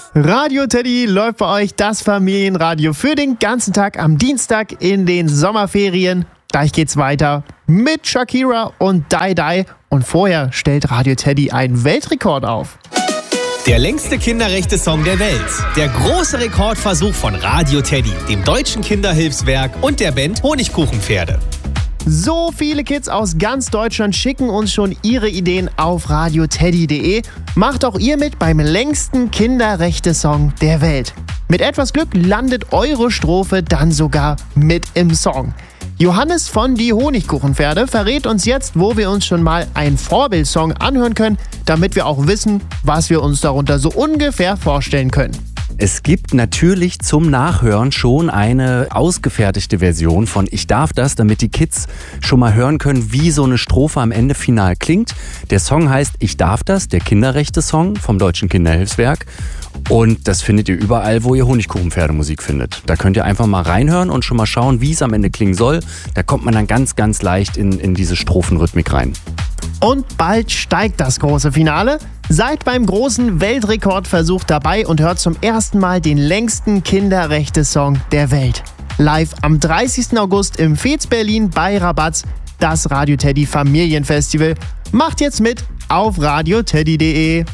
Radio Teddy läuft bei euch das Familienradio für den ganzen Tag am Dienstag in den Sommerferien. Gleich geht's weiter mit Shakira und Die Die. Und vorher stellt Radio Teddy einen Weltrekord auf. Der längste Kinderrechte-Song der Welt. Der große Rekordversuch von Radio Teddy, dem Deutschen Kinderhilfswerk und der Band Honigkuchenpferde. So viele Kids aus ganz Deutschland schicken uns schon ihre Ideen auf radioteddy.de. Macht auch ihr mit beim längsten Kinderrechte-Song der Welt. Mit etwas Glück landet eure Strophe dann sogar mit im Song. Johannes von Die Honigkuchenpferde verrät uns jetzt, wo wir uns schon mal einen Vorbildsong anhören können, damit wir auch wissen, was wir uns darunter so ungefähr vorstellen können. Es gibt natürlich zum Nachhören schon eine ausgefertigte Version von Ich darf das, damit die Kids schon mal hören können, wie so eine Strophe am Ende final klingt. Der Song heißt Ich darf das, der Kinderrechte-Song vom Deutschen Kinderhilfswerk. Und das findet ihr überall, wo ihr Honigkuchenpferdemusik findet. Da könnt ihr einfach mal reinhören und schon mal schauen, wie es am Ende klingen soll. Da kommt man dann ganz, ganz leicht in diese Strophenrhythmik rein. Und bald steigt das große Finale. Seid beim großen Weltrekordversuch dabei und hört zum ersten Mal den längsten Kinderrechte-Song der Welt. Live am 30. August im Fez Berlin bei Rabatz, das Radio Teddy Familienfestival. Macht jetzt mit auf radioteddy.de.